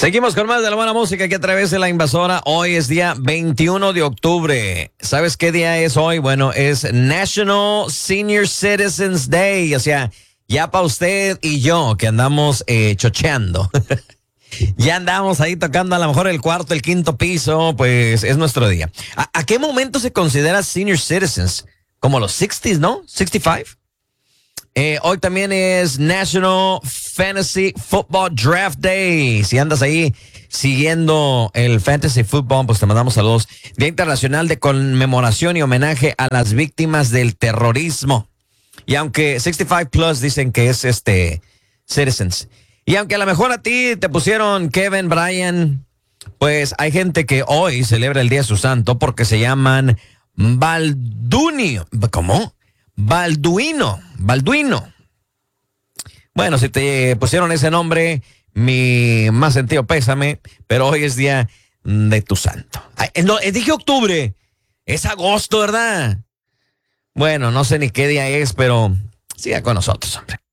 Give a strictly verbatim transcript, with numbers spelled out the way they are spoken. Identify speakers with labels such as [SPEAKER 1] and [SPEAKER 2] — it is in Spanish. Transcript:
[SPEAKER 1] Seguimos con más de la buena música aquí a través de La Invasora. Hoy es día veintiuno de octubre. ¿Sabes qué día es hoy? Bueno, es National Senior Citizens Day. O sea, ya para usted y yo que andamos eh, chocheando. Ya andamos ahí tocando a lo mejor el cuarto, el quinto piso, pues es nuestro día. ¿A, a qué momento se considera Senior Citizens? Como los sesenta, ¿no? sesenta y cinco. Eh, hoy también es National Fantasy Football Draft Day. Si andas ahí siguiendo el Fantasy Football, pues te mandamos saludos. Día Internacional de Conmemoración y Homenaje a las Víctimas del Terrorismo. Y aunque sesenta y cinco plus dicen que es este Citizens. Y aunque a lo mejor a ti te pusieron Kevin, Brian, pues hay gente que hoy celebra el Día de su Santo porque se llaman Baldunio. ¿Cómo? Balduino, Balduino. Bueno, si te pusieron ese nombre, mi más sentido pésame, pero hoy es día de tu santo. Ay, no, dije octubre, es agosto, ¿verdad? Bueno, no sé ni qué día es, pero siga con nosotros, hombre.